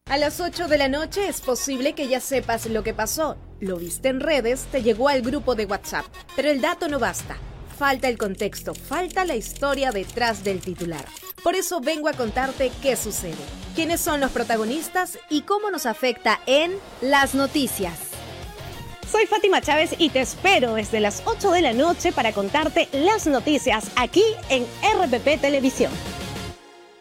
A las 8 de la noche es posible que ya sepas lo que pasó. Lo viste en redes, te llegó al grupo de WhatsApp. Pero el dato no basta. Falta el contexto, falta la historia detrás del titular. Por eso vengo a contarte qué sucede, quiénes son los protagonistas y cómo nos afecta en Las Noticias. Soy Fátima Chávez y te espero desde las 8 de la noche para contarte las noticias aquí en RPP Televisión.